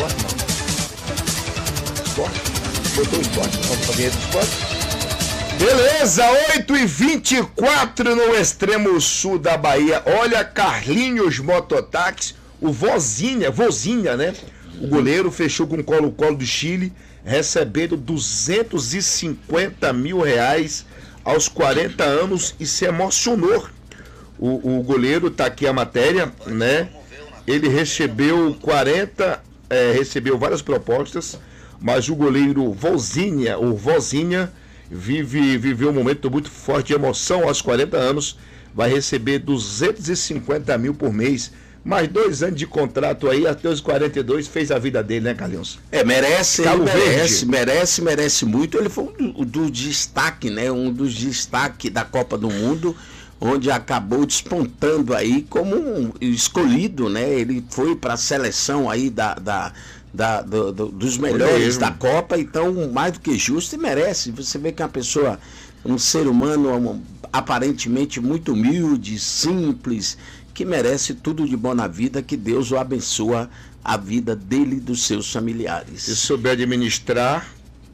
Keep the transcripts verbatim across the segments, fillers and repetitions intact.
esporte, não. Esporte? Botou o esporte. Vamos pra vinheta do esporte? Beleza, oito e vinte e quatro no extremo sul da Bahia. Olha, Carlinhos Mototáxi, o Vozinha, Vozinha, né? O goleiro fechou com o Colo-Colo do Chile, recebendo duzentos e cinquenta mil reais aos quarenta anos e se emocionou. O, o goleiro, tá aqui a matéria, né? Ele recebeu quarenta, é, recebeu várias propostas, mas o goleiro Vozinha, o Vozinha, vive, viveu um momento muito forte de emoção aos quarenta anos, vai receber duzentos e cinquenta mil por mês. Mais dois anos de contrato aí, até os quarenta e dois, fez a vida dele, né, Carlinhos? É, merece, Cabo ele merece, Verde. merece, merece muito. Ele foi um do, do destaque, né? Um dos destaques da Copa do Mundo, onde acabou despontando aí como um escolhido, né? Ele foi para a seleção aí da, da, da, do, do, dos melhores da Copa, então mais do que justo e merece. Você vê que é uma pessoa, um ser humano um, aparentemente muito humilde, simples, que merece tudo de bom na vida, que Deus o abençoa a vida dele e dos seus familiares. Se souber administrar,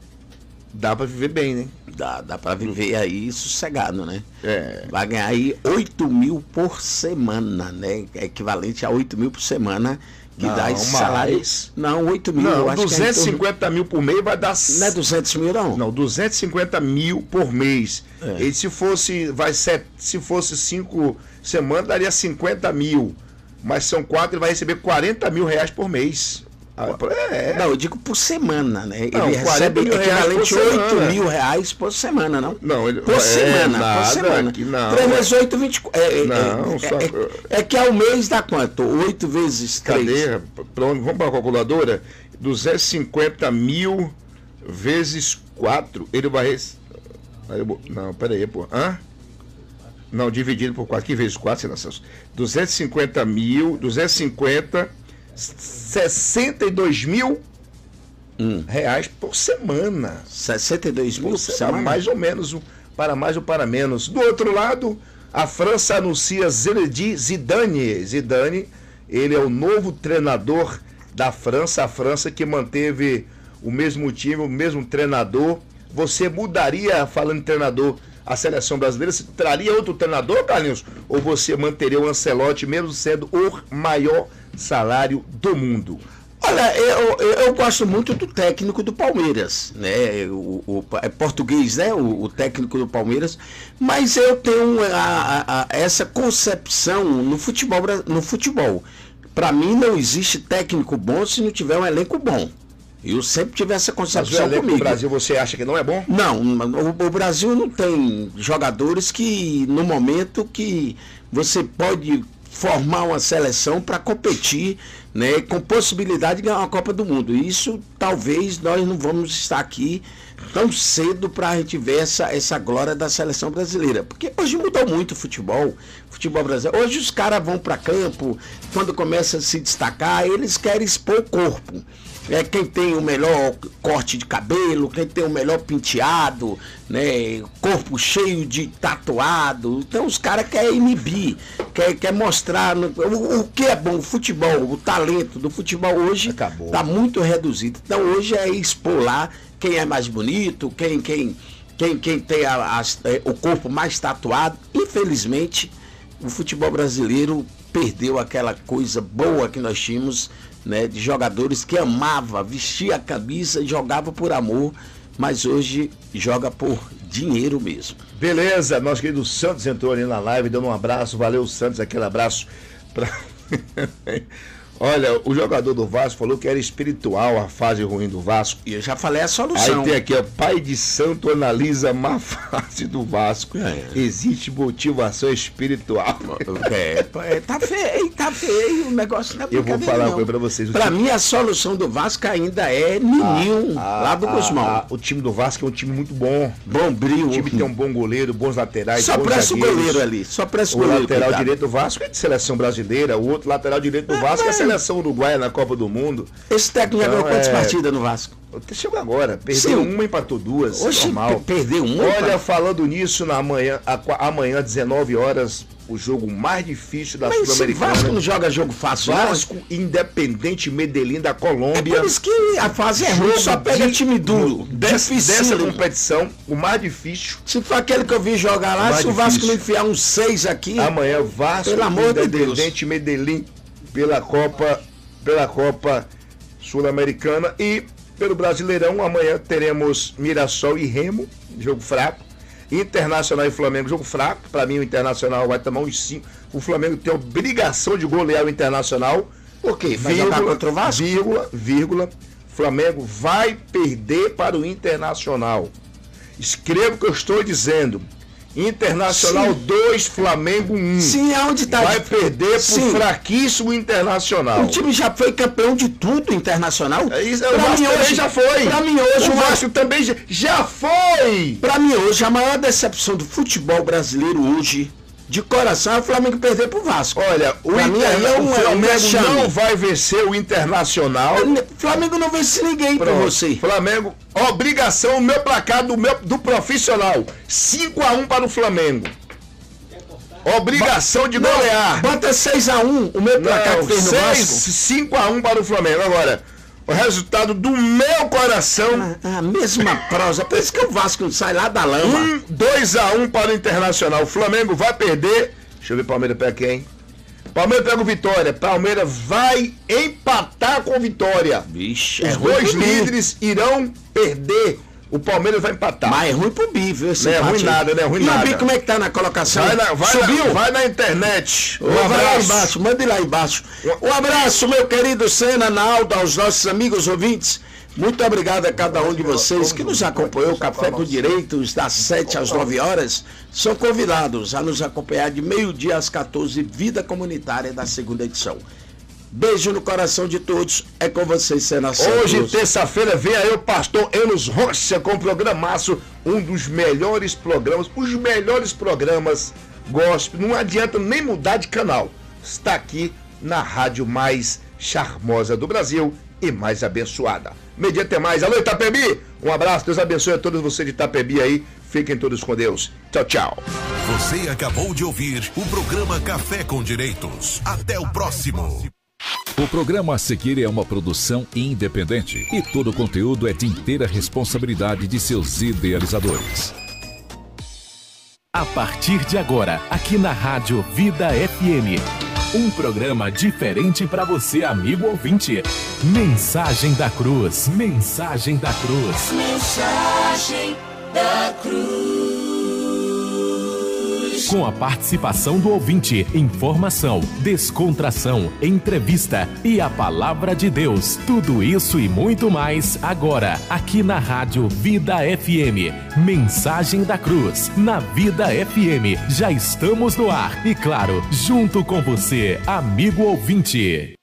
dá pra viver bem, né? Dá, dá pra viver aí sossegado, né? É. Vai ganhar aí oito mil por semana, né? É equivalente a oito mil por semana, que Não, dá esse mais. salário. Não, oito mil. eu Não, acho duzentos e que é em cinquenta mil por mês vai dar... torno- Não é duzentos mil, não? Não, duzentos e cinquenta mil por mês. É. E se fosse, vai ser, se fosse cinco semanas, daria cinquenta mil. Mas são quatro, ele vai receber quarenta mil reais por mês. Ah, É, Não, eu digo por semana, né? Não, Ele quarenta recebe mil reais equivalente por a oito semana. mil reais por semana, não? Não, ele- Por é, semana, nada, por semana. que não. três vezes oito, vinte e quatro. É, é, Não, é, só- é, é que ao mês dá quanto? oito vezes três. Cadê? Pronto, vamos para a calculadora? duzentos e cinquenta mil vezes quatro, ele vai... rece- Aí eu vou- Não, peraí, pô. Hã? Não, dividido por quatro. Que vezes quatro, senador? duzentos e cinquenta mil, duzentos e cinquenta, sessenta e dois mil Hum. reais por semana. sessenta e dois mil Por por semana, semana? mais ou menos, um- para mais ou para menos. Do outro lado, a França anuncia Zinedine Zidane. Zidane, ele é o novo treinador da França, a França que manteve o mesmo time, o mesmo treinador. Você mudaria, falando em treinador, a seleção brasileira? Você traria outro treinador, Carlinhos? Ou você manteria o Ancelotti, mesmo sendo o maior salário do mundo? Olha, eu, eu, eu gosto muito do técnico do Palmeiras, né? O, o- é português, né? O, o técnico do Palmeiras. Mas eu tenho a- a- a- essa concepção no futebol. bra- No futebol. Para mim não existe técnico bom se não tiver um elenco bom. Eu sempre tive essa Mas o concepção elenco do comigo. Brasil, você acha que não é bom? Não, o, o Brasil não tem jogadores que, no momento que você pode formar uma seleção para competir, né, com possibilidade de ganhar uma Copa do Mundo. Isso talvez nós não vamos estar aqui tão cedo para a gente ver essa, essa glória da seleção brasileira. Porque hoje mudou muito o futebol, futebol brasileiro. Hoje os caras vão para campo, quando começa a se destacar, eles querem expor o corpo. É quem tem o melhor corte de cabelo, quem tem o melhor penteado, né, corpo cheio de tatuado. Então os caras querem inibir, quer, quer mostrar no- o, o que é bom, o futebol, o talento do futebol hoje Acabou. está muito reduzido. Então hoje é expor lá quem é mais bonito, quem, quem, quem, quem tem a- as- é, o corpo mais tatuado. Infelizmente, o futebol brasileiro perdeu aquela coisa boa que nós tínhamos, né, de jogadores que amava, vestia a camisa e jogava por amor, mas hoje joga por dinheiro mesmo. Beleza, nosso querido Santos entrou ali na live, dando um abraço. Valeu, Santos, aquele abraço pra... Olha, o jogador do Vasco falou que era espiritual a fase ruim do Vasco. E eu já falei a Aí solução. tem aqui, ó, pai de santo analisa má fase do Vasco. É. Existe motivação espiritual. É, é, tá feio, tá feio, o negócio não é Eu vou brincadeira, falar uma não. coisa pra vocês. O Pra time- mim, a solução do Vasco ainda é Nininho, Ah, lá do ah, Guzmão. ah, o time do Vasco é um time muito bom. Bombril. O time tem um bom goleiro, bons laterais, Só bons presta o zagueiros. goleiro ali, só presta o O goleiro. lateral coitado. direito do Vasco é de seleção brasileira, o outro lateral direito do Vasco é a seleção uruguaia na Copa do Mundo. Esse técnico já Então, ganhou quantas é- partidas no Vasco? Chegou agora, perdeu Sim. uma, empatou duas, Oxe, normal. pe- perdeu um. Olha, falando nisso, na manhã, a- amanhã, dezenove horas, o jogo mais difícil da Mas Sul-Americana. o Vasco não joga jogo fácil, Vasco, não? Independente Medellín da Colômbia. É por isso que a fase é ruim, só pega time duro. Dessa, dessa competição, o mais difícil. Se for aquele que eu vi jogar lá, se o Vasco não enfiar uns seis aqui... Amanhã, Vasco, pelo amor de Deus. Independente Medellín pela Copa, pela Copa Sul-Americana. E pelo Brasileirão, amanhã teremos Mirassol e Remo, jogo fraco. Internacional e Flamengo, jogo fraco. Para mim, o Internacional vai tomar uns cinco. O Flamengo tem a obrigação de golear o Internacional. Por quê? Vai jogar contra o Vasco? Vírgula, vírgula. Flamengo vai perder para o Internacional. Escreva o que eu estou dizendo. Internacional dois, Flamengo um. Sim, aonde está? Vai perder Sim. por fraquíssimo Internacional. O time já foi campeão de tudo, Internacional. É isso, o Vasco também já foi. Pra mim hoje o Vasco também já, já foi. Pra mim hoje, a maior decepção do futebol brasileiro hoje, de coração, é o Flamengo perder pro Vasco. Olha, o, pra mim, aí é um, o Flamengo é um não vai vencer o Internacional. O Flamengo não vence ninguém pra você. Flamengo, obrigação, o meu placar do, meu, do profissional. cinco a um para o Flamengo. Obrigação de golear. Bota seis a um, o meu placar não, que fez no Vasco. cinco a um para o Flamengo. Agora, o resultado do meu coração... A, a mesma prosa. Por isso que o Vasco sai lá da lama. Um, dois a um para o Internacional. O Flamengo vai perder. Deixa eu ver, Palmeiras pega quem? Palmeiras pega o Vitória. Palmeiras vai empatar com o Vitória. Vixe, Os é dois líderes irão perder. O Palmeiras vai empatar. Mas é ruim pro Bi, viu? Esse não é ruim nada, não é ruim e nada. E o Bi como é que tá na colocação? Vai na, vai Subiu? Na, vai na internet. Um abraço. Vai lá embaixo, mande lá embaixo. Um abraço, meu querido Senna, Naldo, aos nossos amigos ouvintes. Muito obrigado a cada um de vocês que nos acompanhou. O Café com Direitos, das sete às nove horas. São convidados a nos acompanhar de meio-dia às quatorze, Vida Comunitária da segunda edição. Beijo no coração de todos. É com vocês, Senna Santos. Hoje, terça-feira, vem aí o pastor Enos Rocha com o programaço, um dos melhores programas, os melhores programas gospel. Não adianta nem mudar de canal. Está aqui na rádio mais charmosa do Brasil e mais abençoada. Meio-dia até mais. Alô, Itapebi! Um abraço, Deus abençoe a todos vocês de Itapebi aí. Fiquem todos com Deus. Tchau, tchau. Você acabou de ouvir o programa Café com Direitos. Até o próximo. O programa a seguir é uma produção independente e todo o conteúdo é de inteira responsabilidade de seus idealizadores. A partir de agora, aqui na Rádio Vida F M, um programa diferente para você, amigo ouvinte. Mensagem da Cruz, Mensagem da Cruz. Mensagem da Cruz. Com a participação do ouvinte, informação, descontração, entrevista e a palavra de Deus. Tudo isso e muito mais agora, aqui na Rádio Vida F M. Mensagem da Cruz, na Vida F M. Já estamos no ar e, claro, junto com você, amigo ouvinte.